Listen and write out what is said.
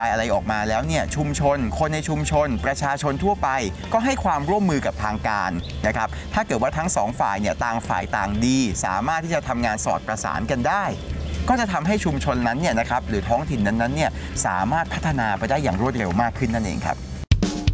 อะไรออกมาแล้วเนี่ยชุมชนคนในชุมชนประชาชนทั่วไปก็ให้ความร่วมมือกับทางการนะครับถ้าเกิดว่าทั้งสองฝ่ายเนี่ยต่างฝ่ายต่างดีสามารถที่จะทำงานสอดประสานกันได้ก็จะทำให้ชุมชนนั้นเนี่ยนะครับหรือท้องถิ่นนั้นๆเนี่ยสามารถพัฒนาไปได้อย่างรวดเร็วมากขึ้นนั่นเองครับ